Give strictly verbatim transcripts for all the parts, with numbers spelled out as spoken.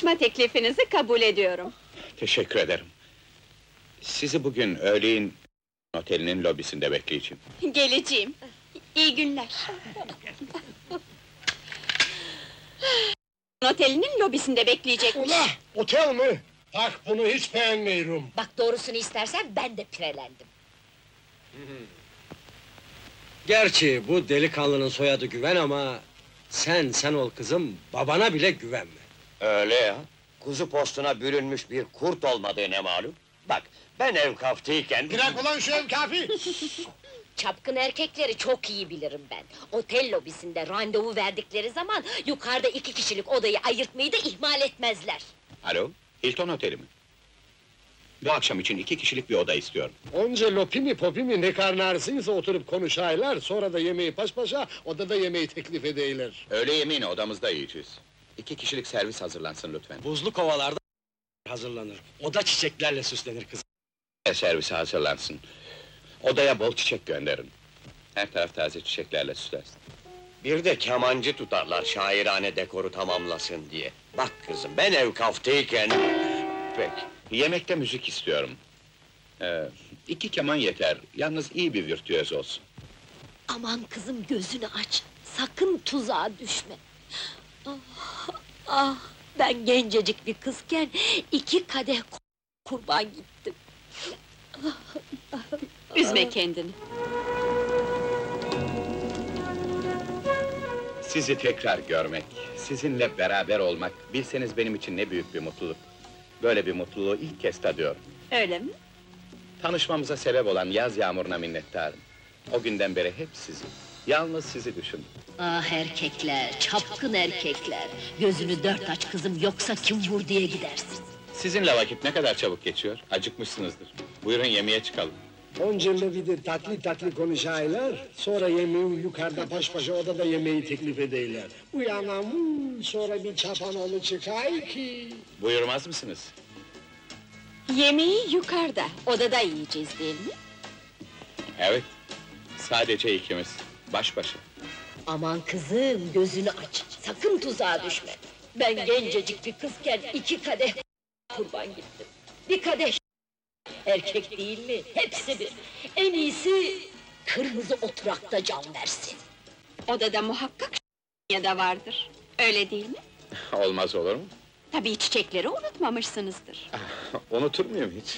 Tanışma teklifinizi kabul ediyorum. Teşekkür ederim. Sizi bugün öğleyin otelinin lobisinde bekleyeceğim. Geleceğim. İyi günler. Otelinin lobisinde bekleyecekmiş. Ula, otel mi? Bak bunu hiç beğenmiyorum. Bak doğrusunu istersen ben de pirelendim. Gerçi bu delikanlının soyadı Güven ama... Sen, sen ol kızım, babana bile güvenme. Öyle ya, kuzu postuna bürünmüş bir kurt olmadığı ne malum? Bak, ben ev kaftıyken... Bırak ulan şu ev kafi! Çapkın erkekleri çok iyi bilirim ben. Otel lobisinde randevu verdikleri zaman... ...yukarıda iki kişilik odayı ayırtmayı da ihmal etmezler. Alo, Hilton Oteli mi? Bu akşam için iki kişilik bir oda istiyorum. Onca lopi mi popi mi ne karnı ağrısıysa oturup konuşaylar, sonra da yemeği paş paşa, odada yemeği teklif edeyler. Öğle yemeğini odamızda yiyeceğiz. İki kişilik servis hazırlansın lütfen. Buzlu kovalarda hazırlanır. Oda çiçeklerle süslenir kızım. Servisi hazırlansın. Odaya bol çiçek gönderin. Her taraf taze çiçeklerle süslensin. Bir de kemancı tutarlar şairane dekoru tamamlasın diye. Bak kızım, ben ev kaftıyken... Peki, yemekte müzik istiyorum. Ee, iki keman yeter, yalnız iyi bir virtüöz olsun. Aman kızım gözünü aç, sakın tuzağa düşme. Ah, ah, ben gencecik bir kızken iki kadeh kurban gittim. Üzme kendini. Sizi tekrar görmek, sizinle beraber olmak, bilseniz benim için ne büyük bir mutluluk. Böyle bir mutluluğu ilk kez tadıyorum. Öyle mi? Tanışmamıza sebep olan yaz yağmuruna minnettarım. O günden beri hep sizi, yalnız sizi düşündüm. Ah erkekler, çapkın erkekler! Gözünü dört aç kızım, yoksa kim vur diye gidersin. Sizinle vakit ne kadar çabuk geçiyor, acıkmışsınızdır. Buyurun yemeğe çıkalım. Onca lobide tatlı tatlı konuşaylar, sonra yemeği yukarıda baş başa odada yemeği teklif edeyler. Uyanam, sonra bir çapanoğlu çıkay ki... Buyurmaz mısınız? Yemeği yukarıda, odada yiyeceğiz değil mi? Evet, sadece ikimiz, baş başa. Aman kızım, gözünü aç, sakın tuzağa düşme. Ben gencecik bir kızken iki kadeh kurban gittim. Bir kadeh erkek değil mi? Hepsi bir. En iyisi kırmızı oturakta can versin. Odada muhakkak ya da vardır. Öyle değil mi? Olmaz olur mu? Tabii çiçekleri unutmamışsınızdır. Unutur muyum hiç?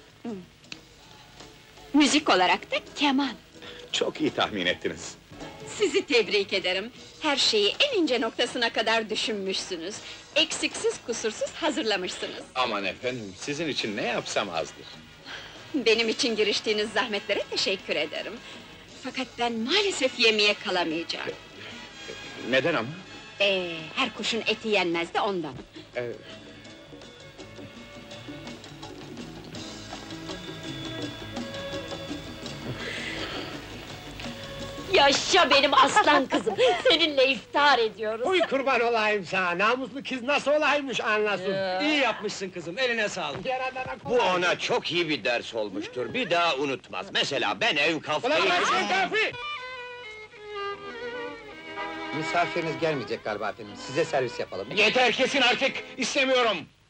Müzik olarak da keman. Çok iyi tahmin ettiniz. Sizi tebrik ederim. Her şeyi en ince noktasına kadar düşünmüşsünüz. Eksiksiz kusursuz hazırlamışsınız. Aman efendim, sizin için ne yapsam azdır. Benim için giriştiğiniz zahmetlere teşekkür ederim. Fakat ben maalesef yemeğe kalamayacağım. Neden ama? Ee, her kuşun eti yenmez de ondan. Ee, Yaşa benim aslan kızım, seninle iftar ediyoruz. Uy kurban olayım sana, namuslu kız nasıl olaymış anlasın. İyi yapmışsın kızım, eline sağlık. Yaradana Bu kolay. ona çok iyi bir ders olmuştur, bir daha unutmaz. Mesela ben ev Ulan kaftayken... ulan şu ev kafi! Misafiriniz gelmeyecek galiba efendim, size servis yapalım. Yeter kesin artık, istemiyorum!